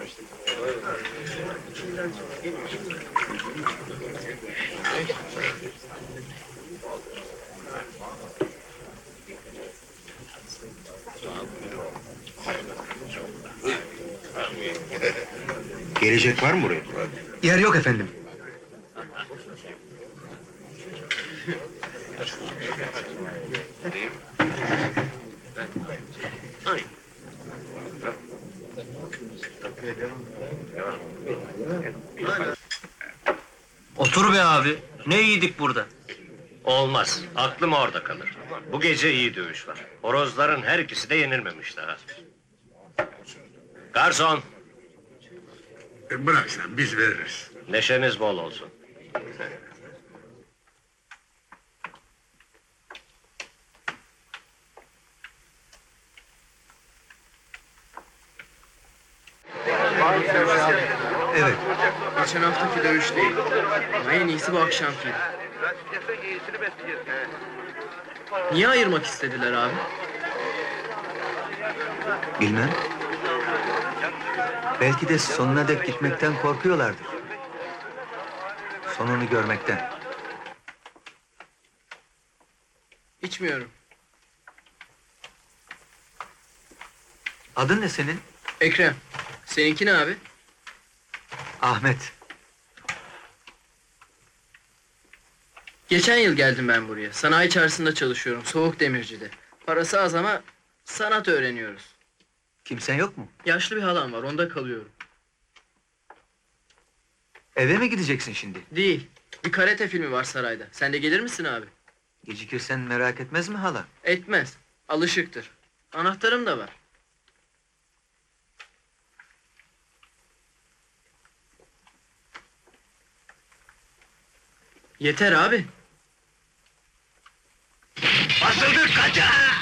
Gelecek var mı buraya? Yer yok efendim. Otur be abi. Ne iyiydik burada. Olmaz, aklım orada kalır. Bu gece iyi dövüş var. Horozların her ikisi de yenilmemiş daha. Garson, Bırak sen, biz veririz. neşeniz bol olsun. Evet. Geçen haftaki dövüş değil. Ama en iyisi bu akşamki. Niye ayırmak istediler abi? Bilmem. Belki de sonuna dek gitmekten korkuyorlardır. Sonunu görmekten. İçmiyorum. Adın ne senin? Ekrem. Seninki ne abi? Ahmet. Geçen yıl geldim ben buraya. Sanayi çarşısında çalışıyorum. Soğuk demircide. Parası az ama sanat öğreniyoruz. Kimsen yok mu? Yaşlı bir halam var. Onda kalıyorum. Eve mi gideceksin şimdi? Değil. Bir karate filmi var sarayda. Sen de gelir misin abi? Gecikirsen merak etmez mi hala? Etmez. Alışıktır. Anahtarım da var. Yeter abi. Basıldık kaça!